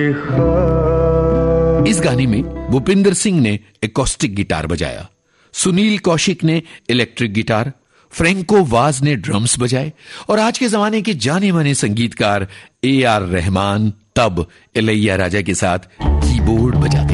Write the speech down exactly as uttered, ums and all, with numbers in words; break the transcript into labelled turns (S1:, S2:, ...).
S1: इस गाने में भूपिंदर सिंह ने एकॉस्टिक गिटार बजाया, सुनील कौशिक ने इलेक्ट्रिक गिटार, फ्रैंको वाज ने ड्रम्स बजाए और आज के जमाने के जाने माने संगीतकार ए आर रहमान तब इलैया राजा के साथ कीबोर्ड बजाते